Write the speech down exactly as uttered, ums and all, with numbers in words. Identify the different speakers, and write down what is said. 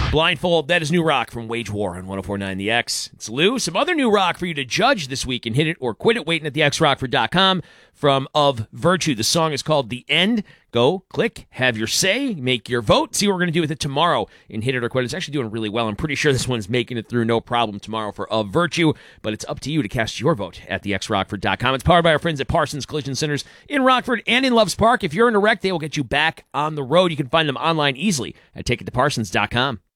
Speaker 1: Blindfold, that is new rock from Wage War on one oh four point nine The X. It's Lou. Some other new rock for you to judge this week and hit it or quit it, waiting at the x rockford dot com from Of Virtue. The song is called The End. Go, click, have your say, make your vote, see what we're going to do with it tomorrow in Hit It or Quit It. It's actually doing really well. I'm pretty sure this one's making it through no problem tomorrow for Of Virtue, but it's up to you to cast your vote at the x rockford dot com. It's powered by our friends at Parsons Collision Centers in Rockford and in Loves Park. If you're in a wreck, they will get you back on the road. You can find them online easily at take it to parsons dot com.